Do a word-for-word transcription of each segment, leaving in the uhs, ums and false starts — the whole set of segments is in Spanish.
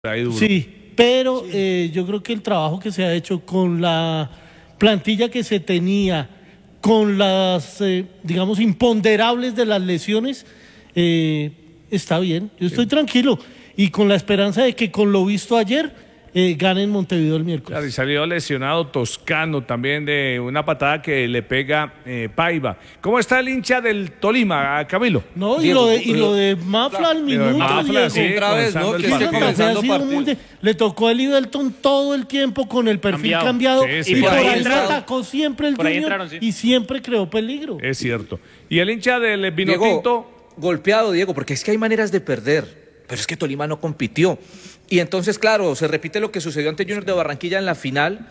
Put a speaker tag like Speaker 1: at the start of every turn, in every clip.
Speaker 1: Ahí duro.
Speaker 2: Sí, pero sí. Eh, yo creo que el trabajo que se ha hecho con la plantilla que se tenía, con las, eh, digamos, imponderables de las lesiones, eh, está bien. Yo estoy sí. tranquilo y con la esperanza de que con lo visto ayer eh, gane en Montevideo el miércoles.
Speaker 1: Claro, y salió lesionado Toscano también de una patada que le pega eh, Paiva. ¿Cómo está el hincha del Tolima, Camilo?
Speaker 2: No, y, Diego, lo, de, y lo de Mafla al minuto.
Speaker 1: Mafla, sí,
Speaker 3: otra vez, ¿no? Que
Speaker 2: sí, comenzando muy, le tocó a Livelton todo el tiempo con el perfil cambiado, cambiado sí, sí. y por, por ahí atacó siempre el Junior entraron, sí. y siempre creó peligro.
Speaker 1: Es cierto. Y el hincha del Vinotinto
Speaker 3: golpeado, Diego, porque es que hay maneras de perder, pero es que Tolima no compitió. Y entonces, claro, se repite lo que sucedió ante Junior de Barranquilla en la final.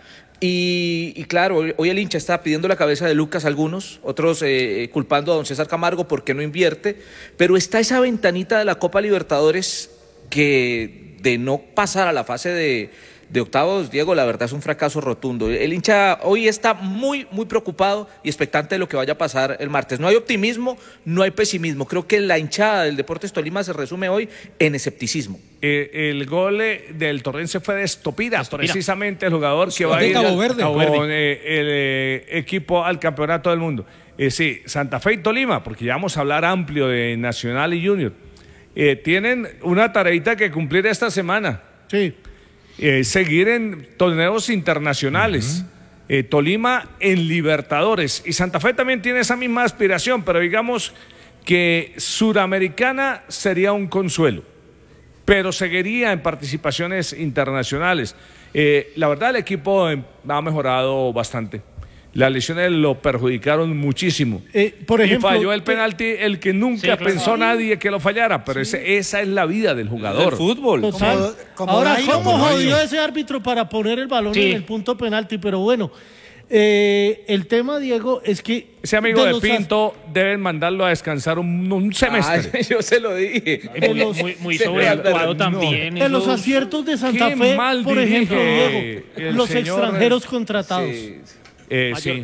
Speaker 3: Y, y claro, hoy, hoy el hincha está pidiendo la cabeza de Lucas algunos, otros eh, culpando a don César Camargo porque no invierte. Pero está esa ventanita de la Copa Libertadores que de no pasar a la fase de, de octavos, Diego, la verdad es un fracaso rotundo. El hincha hoy está muy, muy preocupado y expectante de lo que vaya a pasar el martes. No hay optimismo, no hay pesimismo. Creo que la hinchada del Deportes Tolima se resume hoy en escepticismo.
Speaker 1: Eh, el gol del Torrense fue de Estopira, precisamente el jugador que va a ir
Speaker 4: Cabo Verde.
Speaker 1: con eh, el eh, equipo al campeonato del mundo. Eh, sí, Santa Fe y Tolima, porque ya vamos a hablar amplio de Nacional y Junior. Eh, tienen una tareita que cumplir esta semana.
Speaker 2: Sí.
Speaker 1: Eh, seguir en torneos internacionales. Uh-huh. eh, Tolima en Libertadores. Y Santa Fe también tiene esa misma aspiración, pero digamos que Suramericana sería un consuelo. Pero seguiría en participaciones internacionales. Eh, la verdad, el equipo ha mejorado bastante. Las lesiones lo perjudicaron muchísimo.
Speaker 2: Eh, por ejemplo,
Speaker 1: y falló el penalti, el que nunca sí, claro. pensó nadie que lo fallara, pero sí. ese, esa es la vida del jugador.
Speaker 3: El fútbol.
Speaker 2: Como, como Ahora, Dairo, ¿cómo como jodió Dairo. ese árbitro para poner el balón sí. en el punto penalti? Pero bueno, eh, el tema, Diego, es que...
Speaker 1: Ese amigo de, de Pinto as... deben mandarlo a descansar un, un semestre.
Speaker 3: Ay, yo se lo dije.
Speaker 5: Muy, los, muy, muy sobreactuado también.
Speaker 2: En los aciertos de Santa Fe, por ejemplo, Diego, los señor... extranjeros contratados.
Speaker 1: Sí. Eh, sí.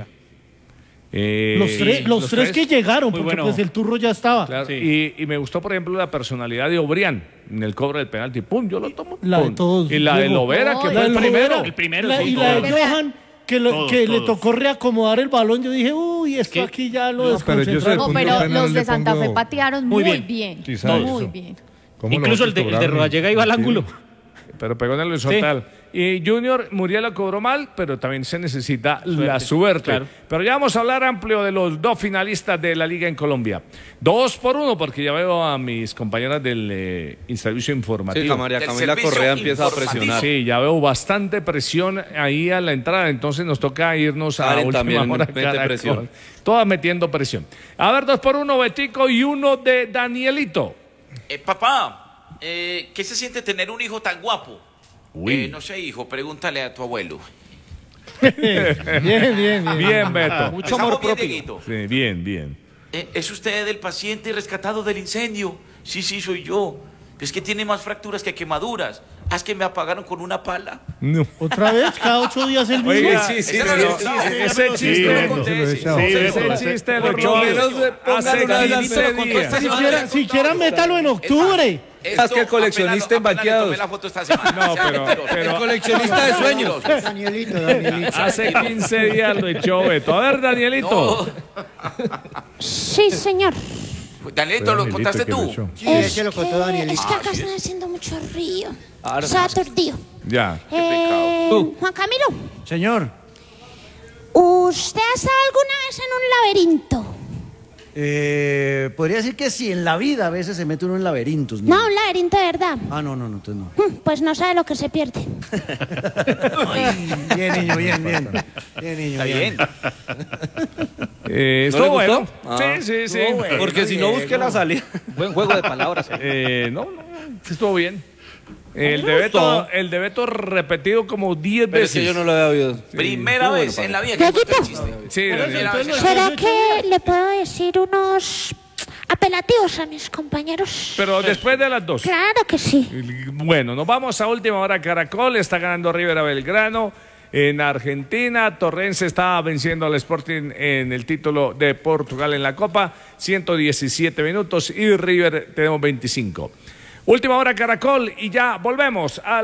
Speaker 2: Eh, los tres, los, los tres, tres que llegaron, porque bueno. pues el turro ya estaba.
Speaker 1: Claro, sí. y, y me gustó, por ejemplo, la personalidad de Obrián en el cobro del penalti. ¡Pum! Yo lo tomo.
Speaker 2: La de todos.
Speaker 1: Y la de Lovera, no, que fue el primero.
Speaker 5: El primero.
Speaker 2: La, y la de Johan, que, lo, todos, que todos. le tocó reacomodar el balón. Yo dije, uy, esto ¿Qué? aquí ya lo no, desconcentraron.
Speaker 6: No, pero los de Santa Fe patearon muy bien. bien.
Speaker 4: Sí,
Speaker 6: muy bien.
Speaker 5: Incluso el de, el de Rodallega iba al ángulo.
Speaker 1: Pero pegó en el horizontal. Sí. Y Junior Muriel lo cobró mal, pero también se necesita suerte, la suerte. Claro. Pero ya vamos a hablar amplio de los dos finalistas de la Liga en Colombia. Dos por uno, porque ya veo a mis compañeras del eh, servicio informativo.
Speaker 3: Sí, María Camila Correa empieza a presionar.
Speaker 1: Sí, ya veo bastante presión ahí a la entrada, entonces nos toca irnos a
Speaker 3: Karen
Speaker 1: última
Speaker 3: también
Speaker 1: hora.
Speaker 3: Mete presión.
Speaker 1: Todas metiendo presión. A ver, dos por uno, Betico, y uno de Danielito.
Speaker 7: Eh, papá, eh, ¿qué se siente tener un hijo tan guapo? Eh, no sé, hijo, pregúntale a tu abuelo.
Speaker 2: bien, bien, bien.
Speaker 1: Bien, Beto.
Speaker 7: Mucho amor propio.
Speaker 1: Sí, bien, bien.
Speaker 7: Eh, ¿Es usted el paciente rescatado del incendio? Sí, sí, soy yo. Es que tiene más fracturas que quemaduras. ¿Es que me apagaron con una pala?
Speaker 1: No.
Speaker 2: ¿Otra vez? ¿Cada ocho días el mismo?
Speaker 1: Oiga, sí, sí, ese chiste lo Ese chiste lo echó hace quince días.
Speaker 2: Siquiera métalo en octubre.
Speaker 3: Es que el coleccionista en banqueados.
Speaker 1: No, pero, pero
Speaker 3: el coleccionista de sueños.
Speaker 4: Danielito, Danielito.
Speaker 1: Hace quince días lo echó Beto. A ver, Danielito.
Speaker 6: No. Sí, señor.
Speaker 7: Danielito, ¿lo contaste tú?
Speaker 4: Sí, es que lo contó Danielito.
Speaker 6: Es que acá están haciendo mucho río. O sea, aturdido.
Speaker 1: Ya.
Speaker 6: Eh, Juan Camilo.
Speaker 4: Señor.
Speaker 6: ¿Usted ha estado alguna vez en un laberinto?
Speaker 4: Eh, podría decir que sí, en la vida a veces se mete uno en laberintos.
Speaker 6: ¿No? No, un laberinto de verdad.
Speaker 4: Ah, no, no, no, entonces no.
Speaker 6: Pues no sabe lo que se pierde.
Speaker 4: Ay, bien, niño, bien, bien. Bien, niño,
Speaker 7: bien. bien.
Speaker 1: Eh,
Speaker 3: ¿No le
Speaker 1: bueno.
Speaker 3: gustó?
Speaker 1: Ah, sí, sí, sí.
Speaker 3: Bueno, porque si no, busque la salida.
Speaker 5: Buen juego de palabras.
Speaker 1: Eh, no, no, estuvo bien. El de, Beto, el de Beto repetido como diez veces.
Speaker 3: Es que yo no lo había oído.
Speaker 7: Sí. Primera vez bueno, en la vida que escuché el chiste.
Speaker 1: Sí,
Speaker 6: ¿será que le puedo decir unos apelativos a mis compañeros?
Speaker 1: Pero después de las dos.
Speaker 6: Claro que sí.
Speaker 1: Bueno, nos vamos a última hora. Caracol está ganando River a Belgrano. En Argentina, Torrense está venciendo al Sporting en el título de Portugal en la Copa. ciento diecisiete minutos y River tenemos veinticinco. Última hora Caracol y ya volvemos a